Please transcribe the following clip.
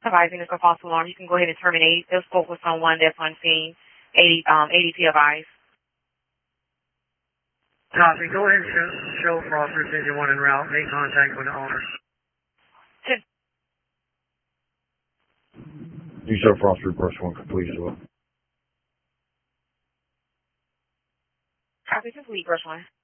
Advising this is a false alarm. You can go ahead and terminate. They'll spoke with someone that's on scene. ADP advised. Copy. Go ahead and show Foster as you want en route. Make contact with the owner. You show Foster brush 1 complete as well. Copy. Just leave brush 1.